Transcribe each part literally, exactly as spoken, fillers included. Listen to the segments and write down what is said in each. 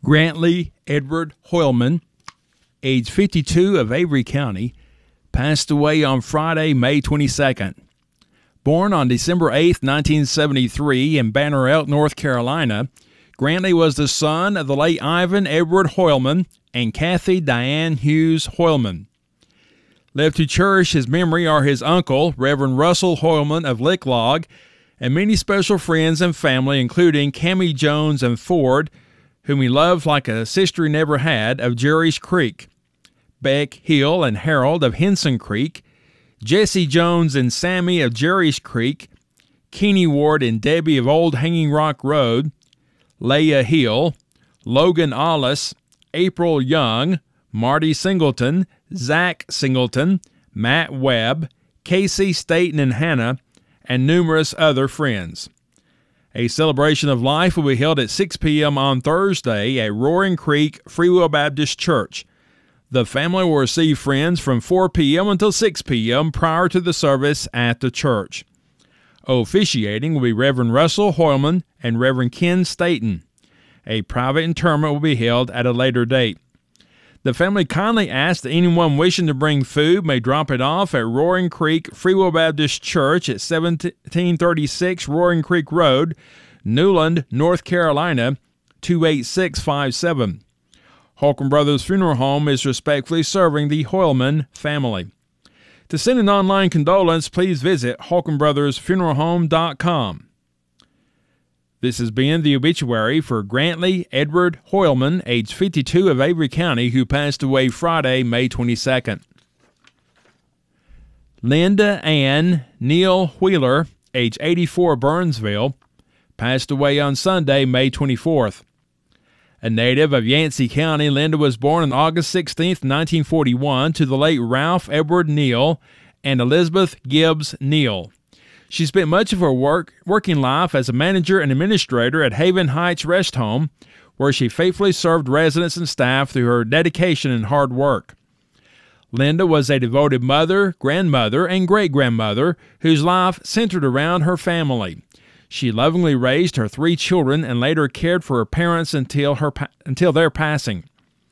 Grantley Edward Hoylman, age fifty-two, of Avery County, passed away on Friday, May twenty-second. Born on December eighth, nineteen seventy-three in Banner Elk, North Carolina, Grantley was the son of the late Ivan Edward Hoylman and Kathy Diane Hughes Hoylman. Left to cherish his memory are his uncle, Reverend Russell Hoylman of Licklog, and many special friends and family, including Cammie Jones and Ford, whom he loved like a sister he never had, of Jerry's Creek, Beck Hill and Harold of Henson Creek, Jesse Jones and Sammy of Jerry's Creek, Keeney Ward and Debbie of Old Hanging Rock Road, Leah Hill, Logan Ollis, April Young, Marty Singleton, Zach Singleton, Matt Webb, Casey Staten and Hannah, and numerous other friends. A celebration of life will be held at six p.m. on Thursday at Roaring Creek Free Will Baptist Church. The family will receive friends from four p.m. until six p.m. prior to the service at the church. Officiating will be Reverend Russell Hoylman and Reverend Ken Staten. A private interment will be held at a later date. The family kindly asks that anyone wishing to bring food may drop it off at Roaring Creek Free Will Baptist Church at seventeen thirty-six Roaring Creek Road, Newland, North Carolina, two eight six five seven. Holcomb Brothers Funeral Home is respectfully serving the Hoylman family. To send an online condolence, please visit holcomb brothers funeral home dot com. This has been the obituary for Grantley Edward Hoylman, age fifty-two, of Avery County, who passed away Friday, May twenty-second. Linda Ann Neal Wheeler, age eighty-four, Burnsville, passed away on Sunday, May twenty-fourth. A native of Yancey County, Linda was born on August sixteenth, nineteen forty-one, to the late Ralph Edward Neal and Elizabeth Gibbs Neal. She spent much of her work, working life as a manager and administrator at Haven Heights Rest Home, where she faithfully served residents and staff through her dedication and hard work. Linda was a devoted mother, grandmother, and great-grandmother whose life centered around her family. She lovingly raised her three children and later cared for her parents until, her, until their passing.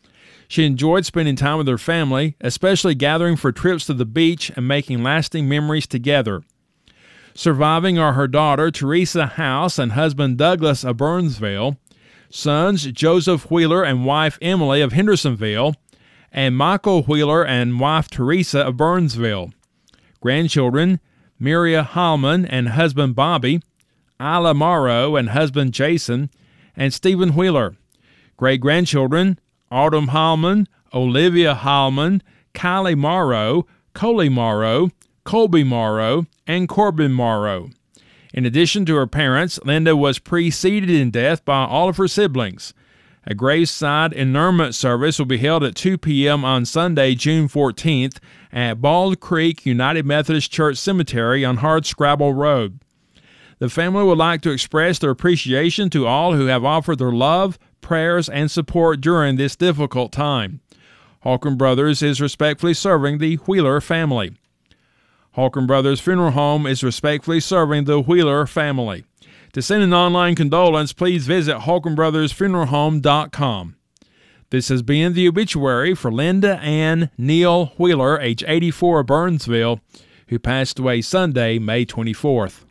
She enjoyed spending time with her family, especially gathering for trips to the beach and making lasting memories together. Surviving are her daughter, Teresa House, and husband, Douglas of Burnsville, sons, Joseph Wheeler and wife, Emily of Hendersonville, and Michael Wheeler and wife, Teresa of Burnsville. Grandchildren, Miria Hallman and husband, Bobby, Isla Morrow and husband, Jason, and Stephen Wheeler. Great-grandchildren, Autumn Hallman, Olivia Hallman, Kylie Morrow, Coley Morrow, Colby Morrow, and Corbin Morrow. In addition to her parents, Linda was preceded in death by all of her siblings. A graveside interment service will be held at two p.m. on Sunday, June fourteenth, at Bald Creek United Methodist Church Cemetery on Hardscrabble Road. The family would like to express their appreciation to all who have offered their love, prayers, and support during this difficult time. Holcomb Brothers is respectfully serving the Wheeler family. Holcomb Brothers Funeral Home is respectfully serving the Wheeler family. To send an online condolence, please visit holcomb brothers funeral home dot com. This has been the obituary for Linda Ann Neal Wheeler, age eighty-four, of Burnsville, who passed away Sunday, May twenty-fourth.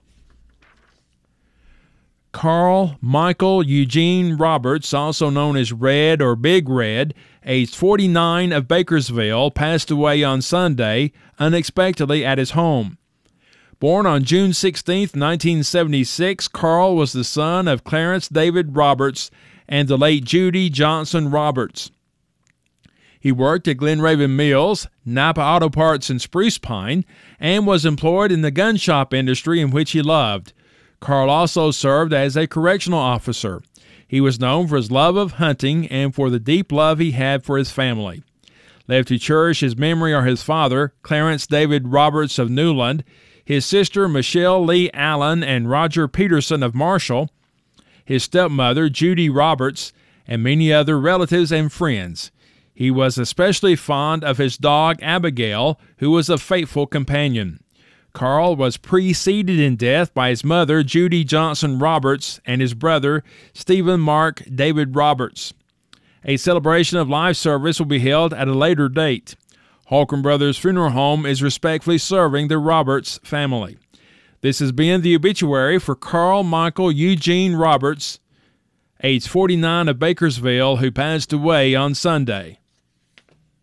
Carl Michael Eugene Roberts, also known as Red or Big Red, aged forty-nine, of Bakersville, passed away on Sunday unexpectedly at his home. Born on June sixteenth, nineteen seventy-six, Carl was the son of Clarence David Roberts and the late Judy Johnson Roberts. He worked at Glen Raven Mills, Napa Auto Parts, and Spruce Pine, and was employed in the gun shop industry, in which he loved. Carl also served as a correctional officer. He was known for his love of hunting and for the deep love he had for his family. Left to cherish his memory are his father, Clarence David Roberts of Newland, his sister, Michelle Lee Allen and Roger Peterson of Marshall, his stepmother, Judy Roberts, and many other relatives and friends. He was especially fond of his dog, Abigail, who was a faithful companion. Carl was preceded in death by his mother, Judy Johnson Roberts, and his brother, Stephen Mark David Roberts. A celebration of life service will be held at a later date. Holcomb Brothers Funeral Home is respectfully serving the Roberts family. This has been the obituary for Carl Michael Eugene Roberts, age forty-nine, of Bakersville, who passed away on Sunday.